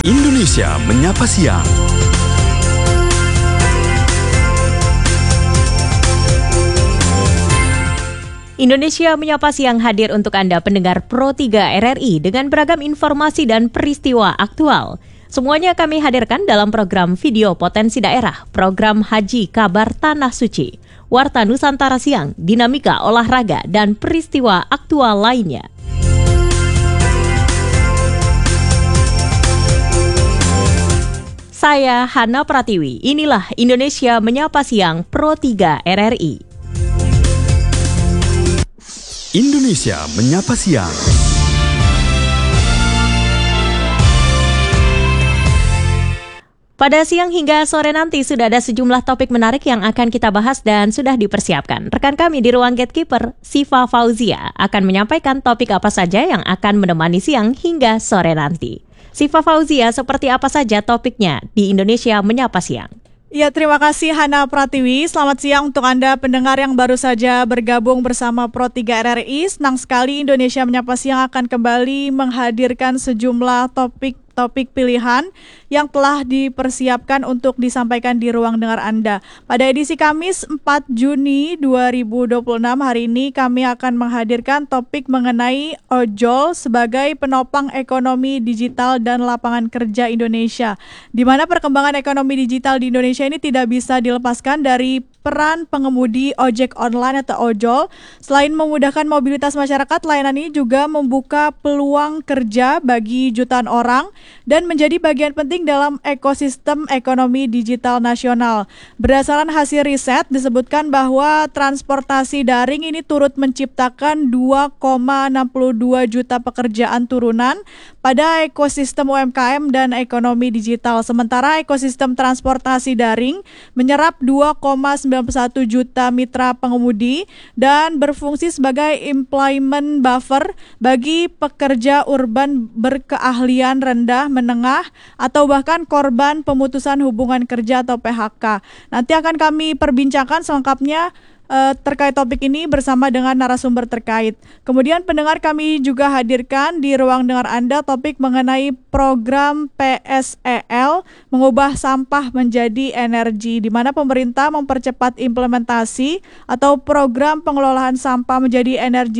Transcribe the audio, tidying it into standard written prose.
Indonesia Menyapa Siang. Indonesia Menyapa Siang hadir untuk Anda pendengar Pro 3 RRI dengan beragam informasi dan peristiwa aktual. Semuanya kami hadirkan dalam program video Potensi Daerah, program Haji Kabar Tanah Suci, Warta Nusantara Siang, dinamika olahraga, dan peristiwa aktual lainnya. Saya Hana Pratiwi, inilah Indonesia Menyapa Siang Pro 3 RRI. Indonesia Menyapa Siang. Pada siang hingga sore nanti sudah ada sejumlah topik menarik yang akan kita bahas dan sudah dipersiapkan. Rekan kami di ruang Gatekeeper, Siva Fauzia, akan menyampaikan topik apa saja yang akan menemani siang hingga sore nanti. Siva Fauzia, seperti apa saja topiknya di Indonesia Menyapa Siang? Ya, terima kasih Hana Pratiwi. Selamat siang untuk Anda pendengar yang baru saja bergabung bersama Pro 3 RRI. Senang sekali Indonesia Menyapa Siang akan kembali menghadirkan sejumlah topik pilihan yang telah dipersiapkan untuk disampaikan di ruang dengar Anda. Pada edisi Kamis 4 Juni 2026 hari ini kami akan menghadirkan topik mengenai ojol sebagai penopang ekonomi digital dan lapangan kerja Indonesia. Di mana perkembangan ekonomi digital di Indonesia ini tidak bisa dilepaskan dari peran pengemudi ojek online atau ojol. Selain memudahkan mobilitas masyarakat, layanan ini juga membuka peluang kerja bagi jutaan orang dan menjadi bagian penting dalam ekosistem ekonomi digital nasional. Berdasarkan hasil riset disebutkan bahwa transportasi daring ini turut menciptakan 2,62 juta pekerjaan turunan pada ekosistem UMKM dan ekonomi digital. Sementara ekosistem transportasi daring menyerap 2,91 juta mitra pengemudi dan berfungsi sebagai employment buffer bagi pekerja urban berkeahlian rendah, menengah, atau bahkan korban pemutusan hubungan kerja atau PHK. Nanti akan kami perbincangkan selengkapnya terkait topik ini bersama dengan narasumber terkait. Kemudian pendengar kami juga hadirkan di ruang dengar Anda topik mengenai program PSEL mengubah sampah menjadi energi, di mana pemerintah mempercepat implementasi atau program pengelolaan sampah menjadi energi